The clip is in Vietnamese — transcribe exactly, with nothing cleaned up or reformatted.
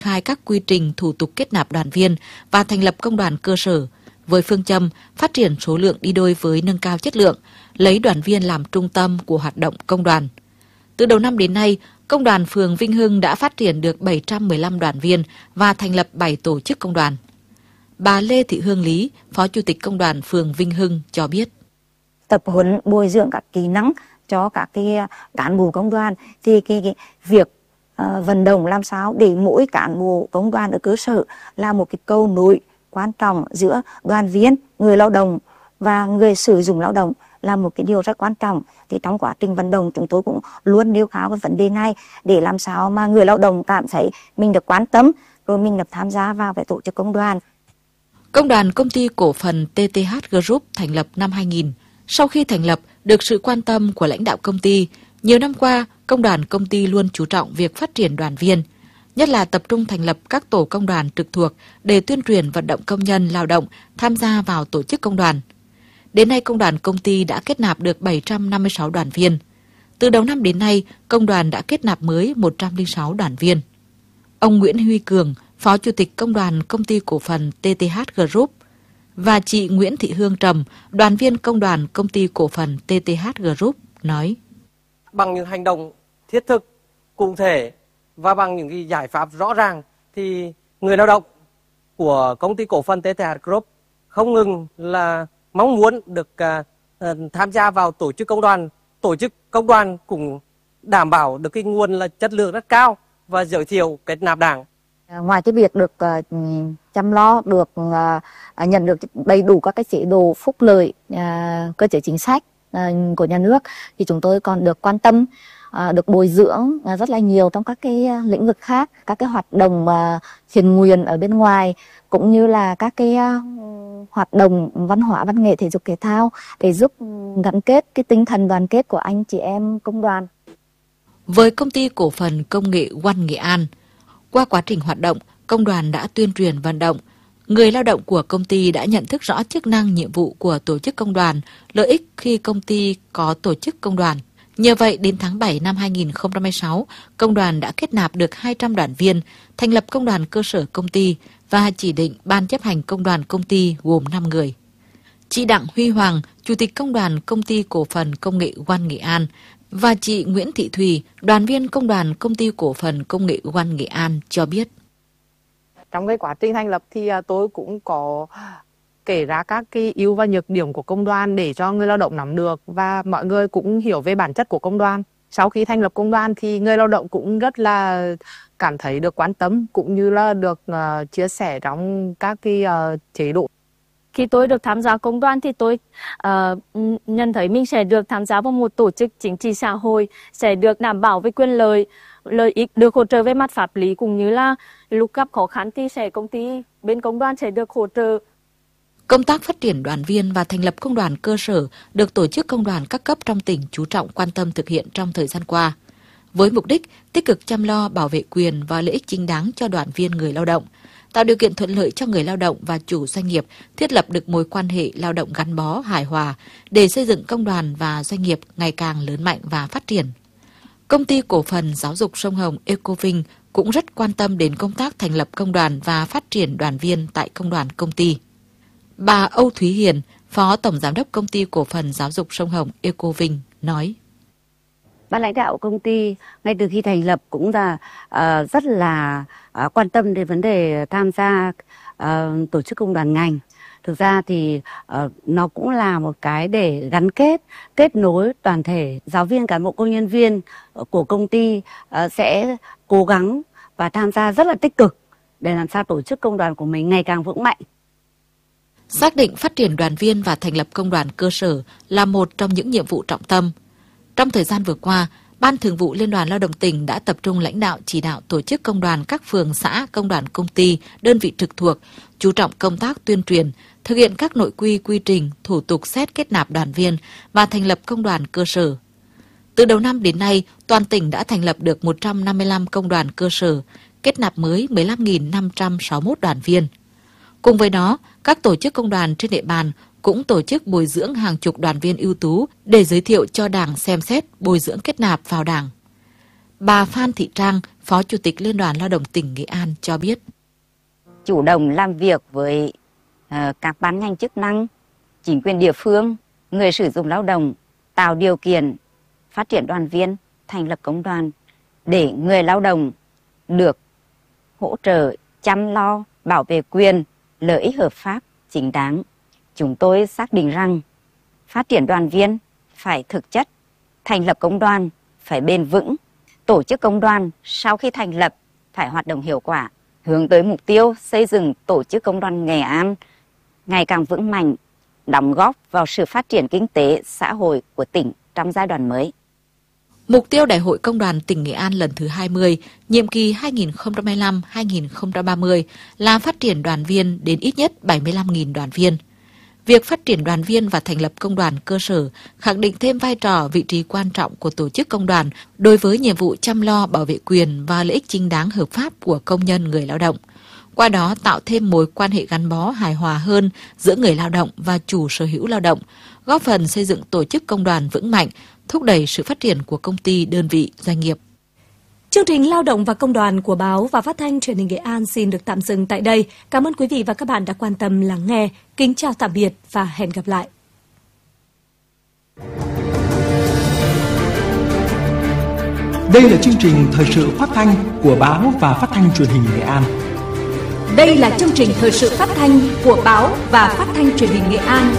khai các quy trình thủ tục kết nạp đoàn viên và thành lập công đoàn cơ sở với phương châm phát triển số lượng đi đôi với nâng cao chất lượng, lấy đoàn viên làm trung tâm của hoạt động công đoàn. Từ đầu năm đến nay, Công đoàn phường Vinh Hưng đã phát triển được bảy trăm mười lăm đoàn viên và thành lập bảy tổ chức công đoàn. Bà Lê Thị Hương Lý, Phó Chủ tịch Công đoàn phường Vinh Hưng cho biết. Tập huấn bồi dưỡng các kỹ năng cho các cái cán bộ công đoàn thì cái, cái việc uh, vận động làm sao để mỗi cán bộ công đoàn ở cơ sở là một cái cầu nối quan trọng giữa đoàn viên, người lao động và người sử dụng lao động là một cái điều rất quan trọng. Thì trong quá trình vận động chúng tôi cũng luôn nêu khảo cái vấn đề này để làm sao mà người lao động cảm thấy mình được quan tâm rồi mình được tham gia vào cái tổ chức công đoàn. Công đoàn Công ty Cổ phần tê tê hát Group thành lập năm hai nghìn. Sau khi thành lập, được sự quan tâm của lãnh đạo công ty, nhiều năm qua, Công đoàn Công ty luôn chú trọng việc phát triển đoàn viên, nhất là tập trung thành lập các tổ công đoàn trực thuộc để tuyên truyền vận động công nhân lao động tham gia vào tổ chức công đoàn. Đến nay, Công đoàn Công ty đã kết nạp được bảy trăm năm mươi sáu đoàn viên. Từ đầu năm đến nay, Công đoàn đã kết nạp mới một trăm lẻ sáu đoàn viên. Ông Nguyễn Huy Cường, Phó Chủ tịch Công đoàn Công ty Cổ phần tê tê hát Group và chị Nguyễn Thị Hương Trầm, đoàn viên Công đoàn Công ty Cổ phần tê tê hát Group nói. Bằng những hành động thiết thực, cụ thể và bằng những cái giải pháp rõ ràng thì người lao động của Công ty Cổ phần tê tê hát Group không ngừng là mong muốn được uh, tham gia vào tổ chức công đoàn. Tổ chức công đoàn cũng đảm bảo được cái nguồn là chất lượng rất cao và giới thiệu kết nạp đảng. Ngoài cái việc được uh, chăm lo, được uh, nhận được đầy đủ các cái chế độ phúc lợi, uh, cơ chế chính sách uh, của nhà nước, thì chúng tôi còn được quan tâm, uh, được bồi dưỡng uh, rất là nhiều trong các cái uh, lĩnh vực khác, các cái hoạt động uh, thiện nguyện ở bên ngoài, cũng như là các cái uh, hoạt động văn hóa, văn nghệ, thể dục thể thao để giúp gắn kết cái tinh thần đoàn kết của anh chị em công đoàn. Với Công ty Cổ phần Công nghệ One Nghệ An, qua quá trình hoạt động, công đoàn đã tuyên truyền vận động. Người lao động của công ty đã nhận thức rõ chức năng nhiệm vụ của tổ chức công đoàn, lợi ích khi công ty có tổ chức công đoàn. Nhờ vậy, đến tháng bảy năm hai nghìn không trăm hai mươi sáu, công đoàn đã kết nạp được hai trăm đoàn viên, thành lập công đoàn cơ sở công ty và chỉ định ban chấp hành công đoàn công ty gồm năm người. Chị Đặng Huy Hoàng, Chủ tịch Công đoàn Công ty Cổ phần Công nghệ One Nghệ An và chị Nguyễn Thị Thùy, đoàn viên Công đoàn Công ty Cổ phần Công nghệ One Nghệ An cho biết. Trong cái quá trình thành lập thì tôi cũng có kể ra các cái ưu và nhược điểm của công đoàn để cho người lao động nắm được và mọi người cũng hiểu về bản chất của công đoàn. Sau khi thành lập công đoàn thì người lao động cũng rất là cảm thấy được quan tâm cũng như là được uh, chia sẻ trong các cái uh, chế độ. Khi tôi được tham gia công đoàn thì tôi uh, nhận thấy mình sẽ được tham gia vào một tổ chức chính trị xã hội, sẽ được đảm bảo về quyền lợi, lợi ích, được hỗ trợ về mặt pháp lý, cũng như là lúc gặp khó khăn thì sẽ công ty bên công đoàn sẽ được hỗ trợ. Công tác phát triển đoàn viên và thành lập công đoàn cơ sở được tổ chức công đoàn các cấp trong tỉnh chú trọng quan tâm thực hiện trong thời gian qua, với mục đích tích cực chăm lo bảo vệ quyền và lợi ích chính đáng cho đoàn viên người lao động, tạo điều kiện thuận lợi cho người lao động và chủ doanh nghiệp thiết lập được mối quan hệ lao động gắn bó, hài hòa để xây dựng công đoàn và doanh nghiệp ngày càng lớn mạnh và phát triển. Công ty Cổ phần Giáo dục Sông Hồng Ecovinh cũng rất quan tâm đến công tác thành lập công đoàn và phát triển đoàn viên tại công đoàn công ty. Bà Âu Thúy Hiền, Phó Tổng Giám đốc Công ty Cổ phần Giáo dục Sông Hồng Ecovinh nói. Ban lãnh đạo công ty ngay từ khi thành lập cũng là uh, rất là uh, quan tâm đến vấn đề tham gia uh, tổ chức công đoàn ngành. Thực ra thì uh, nó cũng là một cái để gắn kết, kết nối toàn thể giáo viên, cán bộ, công nhân viên của công ty uh, sẽ cố gắng và tham gia rất là tích cực để làm sao tổ chức công đoàn của mình ngày càng vững mạnh. Xác định phát triển đoàn viên và thành lập công đoàn cơ sở là một trong những nhiệm vụ trọng tâm. Trong thời gian vừa qua, Ban Thường vụ Liên đoàn Lao động tỉnh đã tập trung lãnh đạo chỉ đạo tổ chức công đoàn các phường xã, công đoàn công ty, đơn vị trực thuộc, chú trọng công tác tuyên truyền, thực hiện các nội quy quy trình, thủ tục xét kết nạp đoàn viên và thành lập công đoàn cơ sở. Từ đầu năm đến nay, toàn tỉnh đã thành lập được một trăm năm mươi lăm công đoàn cơ sở, kết nạp mới mười lăm nghìn năm trăm sáu mươi mốt đoàn viên. Cùng với đó, các tổ chức công đoàn trên địa bàn cũng tổ chức bồi dưỡng hàng chục đoàn viên ưu tú để giới thiệu cho Đảng xem xét bồi dưỡng kết nạp vào Đảng. Bà Phan Thị Trang, Phó Chủ tịch Liên đoàn Lao động tỉnh Nghệ An cho biết. Chủ động làm việc với uh, các ban ngành chức năng, chính quyền địa phương, người sử dụng lao động, tạo điều kiện phát triển đoàn viên, thành lập công đoàn để người lao động được hỗ trợ, chăm lo, bảo vệ quyền, lợi ích hợp pháp, chính đáng. Chúng tôi xác định rằng phát triển đoàn viên phải thực chất, thành lập công đoàn phải bền vững, tổ chức công đoàn sau khi thành lập phải hoạt động hiệu quả, hướng tới mục tiêu xây dựng tổ chức công đoàn Nghệ An ngày càng vững mạnh, đóng góp vào sự phát triển kinh tế, xã hội của tỉnh trong giai đoạn mới. Mục tiêu Đại hội Công đoàn tỉnh Nghệ An lần thứ hai mươi, nhiệm kỳ hai nghìn không trăm hai mươi lăm đến hai nghìn không trăm ba mươi là phát triển đoàn viên đến ít nhất bảy mươi lăm nghìn đoàn viên. Việc phát triển đoàn viên và thành lập công đoàn cơ sở khẳng định thêm vai trò, vị trí quan trọng của tổ chức công đoàn đối với nhiệm vụ chăm lo bảo vệ quyền và lợi ích chính đáng hợp pháp của công nhân người lao động. Qua đó tạo thêm mối quan hệ gắn bó hài hòa hơn giữa người lao động và chủ sở hữu lao động, góp phần xây dựng tổ chức công đoàn vững mạnh, thúc đẩy sự phát triển của công ty, đơn vị, doanh nghiệp. Chương trình Lao động và Công đoàn của Báo và Phát thanh Truyền hình Nghệ An xin được tạm dừng tại đây. Cảm ơn quý vị và các bạn đã quan tâm lắng nghe. Kính chào tạm biệt và hẹn gặp lại. Đây là chương trình thời sự phát thanh của Báo và Phát thanh Truyền hình Nghệ An. Đây là chương trình thời sự phát thanh của Báo và Phát thanh Truyền hình Nghệ An.